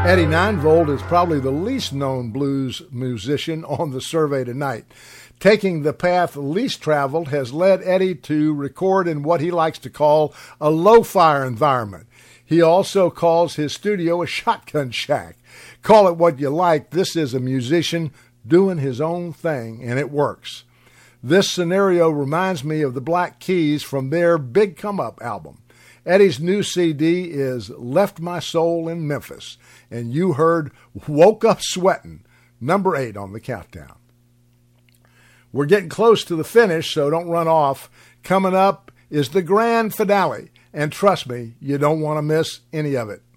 Eddie Ninevold is probably the least known blues musician on the survey tonight. Taking the path least traveled has led Eddie to record in what he likes to call a low-fire environment. He also calls his studio a shotgun shack. Call it what you like, this is a musician doing his own thing, and it works. This scenario reminds me of the Black Keys from their Big Come Up album. Eddie's new CD is Left My Soul in Memphis, and you heard Woke Up Sweatin', number 8 on the countdown. We're getting close to the finish, so don't run off. Coming up is the grand finale, and trust me, you don't want to miss any of it.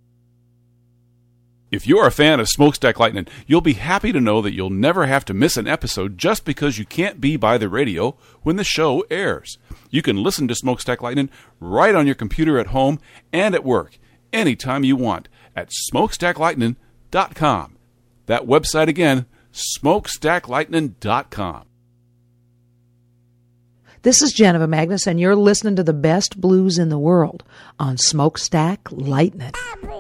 If you're a fan of Smokestack Lightning, you'll be happy to know that you'll never have to miss an episode just because you can't be by the radio when the show airs. You can listen to Smokestack Lightning right on your computer at home and at work, anytime you want, at smokestacklightning.com. That website again, smokestacklightning.com. This is Geneva Magnus, and you're listening to the best blues in the world on Smokestack Lightning.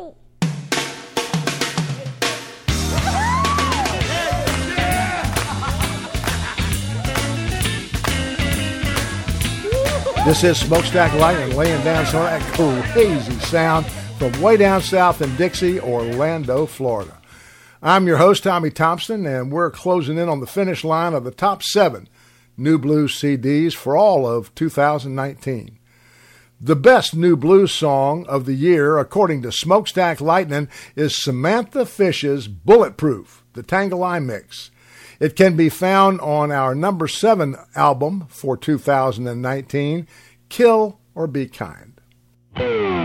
This is Smokestack Lightning laying down some of that crazy sound from way down south in Dixie, Orlando, Florida. I'm your host, Tommy Thompson, and we're closing in on the finish line of the top 7 new blues CDs for all of 2019. The best new blues song of the year, according to Smokestack Lightning, is Samantha Fish's Bulletproof, the Tangalai Mix. It can be found on our number 7 album for 2019, Kill or Be Kind.